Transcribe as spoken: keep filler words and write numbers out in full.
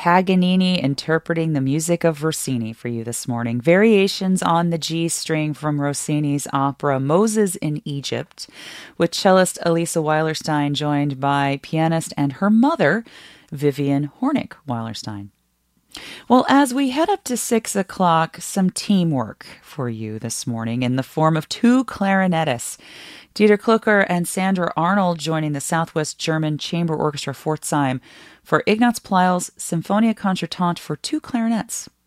Paganini interpreting the music of Rossini for you this morning. Variations on the G string from Rossini's opera Moses in Egypt, with cellist Elisa Weilerstein joined by pianist and her mother, Vivian Hornick Weilerstein. Well, as we head up to six o'clock, some teamwork for you this morning in the form of two clarinetists. Dieter Klucker and Sandra Arnold joining the Southwest German Chamber Orchestra Pforzheim for Ignaz Pleyel's Symphonia Concertante for two clarinets.